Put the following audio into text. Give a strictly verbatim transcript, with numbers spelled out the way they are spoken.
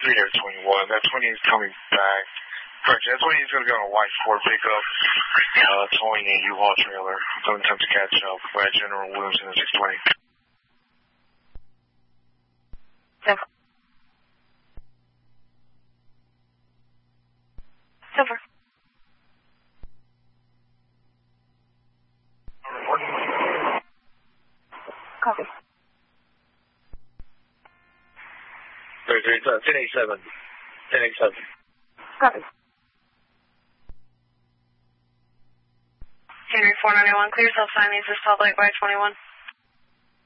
three Air twenty-one. That twenty is coming back. Correct, that twenty is going to go on a white Ford pickup, uh, towing a U-Haul trailer. Don't attempt to catch up. We're at General Williamson at six twenty. Silver. Silver. Copy. Three three seven. Ten eight seven. Ten eight seven. Copy. Henry four ninety-one, clear self sign. Is this public by twenty-one?